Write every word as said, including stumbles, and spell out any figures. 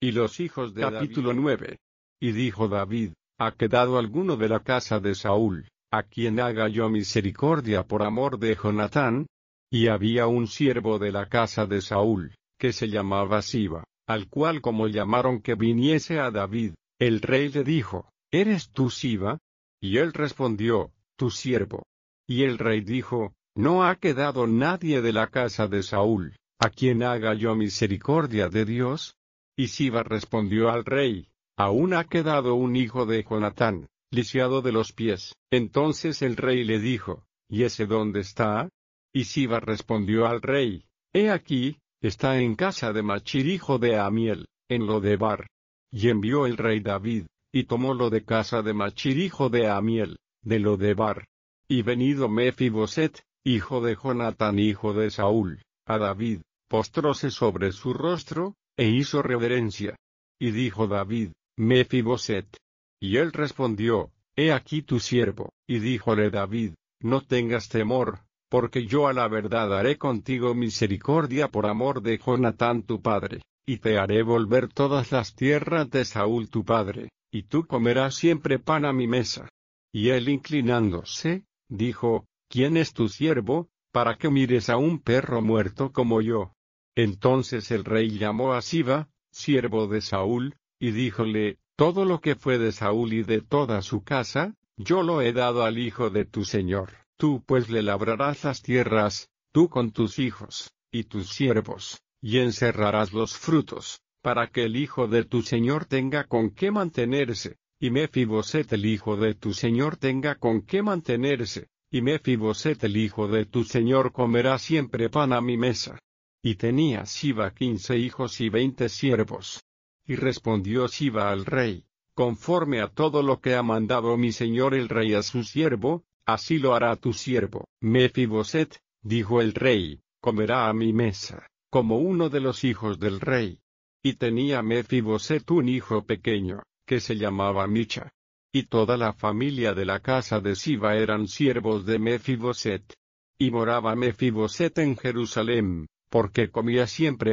Y los hijos de Capítulo nueve. Y dijo David, ¿ha quedado alguno de la casa de Saúl, a quien haga yo misericordia por amor de Jonatán? Y había un siervo de la casa de Saúl, que se llamaba Siba, al cual como llamaron que viniese a David, el rey le dijo, ¿eres tú Siba? Y él respondió, tu siervo. Y el rey dijo, ¿no ha quedado nadie de la casa de Saúl, a quien haga yo misericordia de Dios? Y Siba respondió al rey, aún ha quedado un hijo de Jonatán, lisiado de los pies. Entonces el rey le dijo, ¿y ese dónde está? Y Siba respondió al rey, he aquí, está en casa de Machir hijo de Amiel, en Lodebar. Y envió el rey David, y tomólo de casa de Machir hijo de Amiel, de Lodebar. Y venido Mefiboset, hijo de Jonatán hijo de Saúl, a David, postróse sobre su rostro, e hizo reverencia. Y dijo David, Mefiboset. Y él respondió, he aquí tu siervo. Y díjole David, no tengas temor, porque yo a la verdad haré contigo misericordia por amor de Jonatán tu padre, y te haré volver todas las tierras de Saúl tu padre, y tú comerás siempre pan a mi mesa. Y él inclinándose, dijo, ¿quién es tu siervo, para que mires a un perro muerto como yo? Entonces el rey llamó a Siba, siervo de Saúl, y díjole, todo lo que fue de Saúl y de toda su casa, yo lo he dado al hijo de tu señor. Tú pues le labrarás las tierras, tú con tus hijos, y tus siervos, y encerrarás los frutos, para que el hijo de tu señor tenga con qué mantenerse, y Mefiboset el hijo de tu señor tenga con qué mantenerse, y Mefiboset el hijo de tu señor comerá siempre pan a mi mesa. Y tenía Siba quince hijos y veinte siervos. Y respondió Siba al rey, conforme a todo lo que ha mandado mi señor el rey a su siervo, así lo hará tu siervo. Mefiboset, dijo el rey, comerá a mi mesa, como uno de los hijos del rey. Y tenía Mefiboset un hijo pequeño, que se llamaba Micha. Y toda la familia de la casa de Siba eran siervos de Mefiboset. Y moraba Mefiboset en Jerusalén, porque comía siempre